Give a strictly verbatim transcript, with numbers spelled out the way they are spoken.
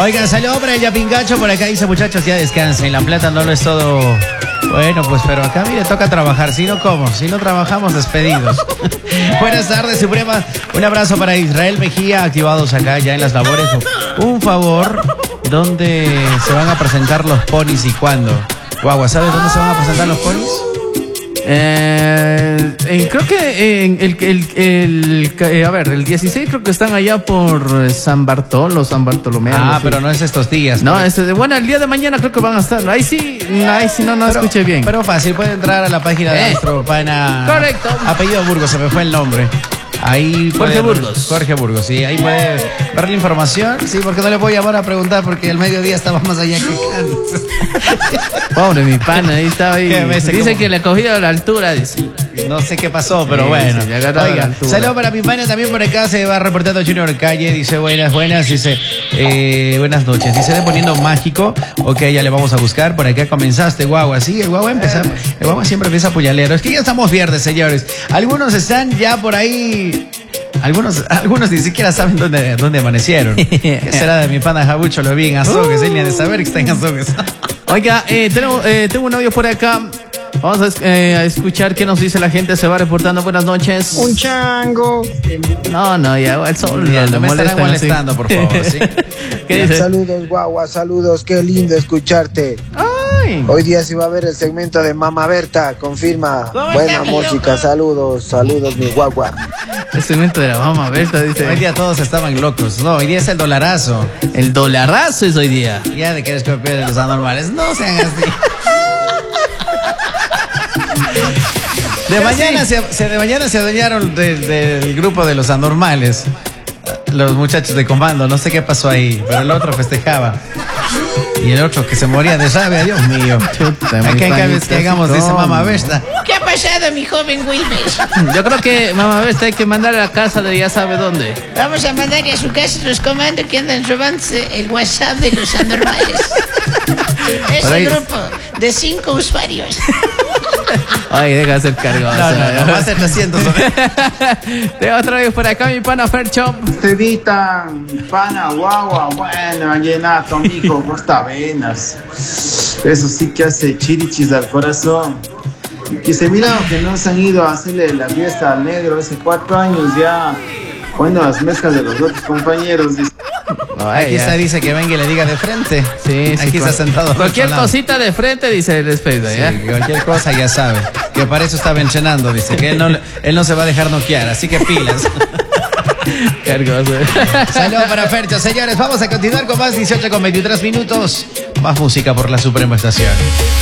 Oigan, saludos para el Yapingacho. Por acá dice, muchachos, ya descansen. La plata no lo es todo. Bueno, pues, pero acá, mire, toca trabajar. Si no, ¿cómo? Si no trabajamos, despedidos. Buenas tardes, Suprema. Un abrazo para Israel Mejía, activados acá ya en las labores. Un favor, ¿dónde se van a presentar los ponis y cuándo? Guagua, ¿sabes dónde se van a presentar los ponis? Eh, eh, creo que en el, el, el, el eh, a ver, el dieciséis creo que están allá por San Bartolo, San Bartolomé. Ah, pero no es estos días. No, este, bueno, el día de mañana creo que van a estar. Ahí sí, ahí sí no, no pero, escuché bien. Pero fácil, puede entrar a la página eh. de nuestro pana. Correcto. Apellido Burgos, se me fue el nombre. Ahí Jorge puede, Burgos. Jorge Burgos, sí, ahí puede ver la información. Sí, porque no le voy a llamar a preguntar porque el mediodía estaba más allá que Pobre mi pana, ahí estaba ahí. Dice como... que le cogió la altura, dice. No sé qué pasó, pero sí, bueno. Sí, oiga, saludos para mi pana, también por acá se va reportando Junior Calle, dice buenas, buenas, dice eh, buenas noches, dice de poniendo mágico, ok, ya le vamos a buscar, por acá comenzaste, guagua, sí, el guagua empieza, el guagua siempre empieza puñalero, es que ya estamos viernes, señores, algunos están ya por ahí, algunos, algunos ni siquiera saben dónde, dónde amanecieron, ¿qué será de mi pana Jabucho? Lo vi en Azogues, uh. él ni ha de saber que está en Azogues. Oiga, eh, tengo, eh, tengo un audio por acá. Vamos a, eh, a escuchar qué nos dice la gente. Se va reportando. Buenas noches. Un chango. No, no, ya el sol. Ya, no me estarán molestando, así. Por favor. ¿Sí? ¿Qué dice? Saludos, guagua, saludos. Qué lindo escucharte. Ay. Hoy día sí va a haber el segmento de Mama Berta. Confirma. Buena música. Saludos, saludos, mi guagua. El segmento de la Mama Berta, dice. Hoy día todos estaban locos. No, hoy día es el dolarazo. El dolarazo es hoy día. Ya de que eres copiar de los anormales. No sean así. De mañana, se, se, de mañana se adueñaron del de, grupo de los anormales. Los muchachos de comando, no sé qué pasó ahí, pero el otro festejaba. Y el otro que se moría de rabia, Dios mío. Acá en vez que hagamos, dice Mama Berta. ¿Qué ha pasado, mi joven Wilmer? Yo creo que Mama Berta hay que mandar a la casa de ya sabe dónde. Vamos a mandarle a su casa los comandos que andan robándose el WhatsApp de los anormales. Es un grupo de cinco usuarios. Ay, deja de hacer cargo. No, no, no, va a ser trescientos. Tengo otra vez por acá mi pana Fercho. Estevita, pana, guagua, bueno, vallenato, mijo, costa venas. Eso sí que hace chirichis al corazón. Que se mira que no se han ido a hacerle la fiesta al negro hace cuatro años ya. Bueno, las mezclas de los otros compañeros. No, aquí está, dice que venga y le diga de frente. Sí, aquí sí, está sentado. Cualquier cosita de frente, dice el despedido, ¿ya? Sí, cualquier cosa ya sabe. Que para eso estaba entrenando, dice. Que él no, él no se va a dejar noquear, así que pilas. Cargoso. Saludos para Fercho, señores. Vamos a continuar con más dieciocho con veintitrés minutos. Más música por la Suprema Estación.